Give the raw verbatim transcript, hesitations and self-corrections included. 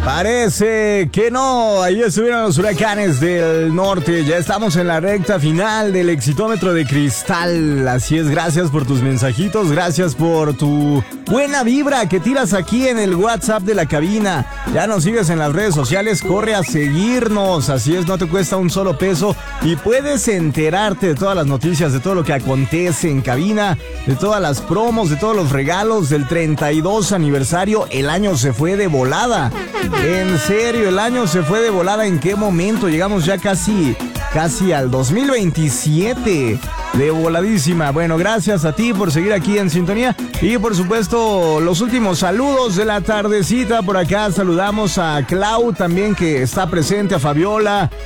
Parece que no, ahí estuvieron los huracanes del norte, ya estamos en la recta final del exitómetro de cristal, así es, gracias por tus mensajitos, gracias por tu buena vibra que tiras aquí en el WhatsApp de la cabina, ya nos sigues en las redes sociales, corre a seguirnos, así es, no te cuesta un solo peso y puedes enterarte de todas las noticias, de todo lo que acontece en cabina, de todas las promos, de todos los regalos del treinta y dos aniversario, el año se fue de volada. En serio, el año se fue de volada. ¿En qué momento? Llegamos ya casi, casi al dos mil veintisiete. De voladísima. Bueno, gracias a ti por seguir aquí en sintonía. Y por supuesto, los últimos saludos de la tardecita. Por acá saludamos a Clau también, que está presente, a Fabiola,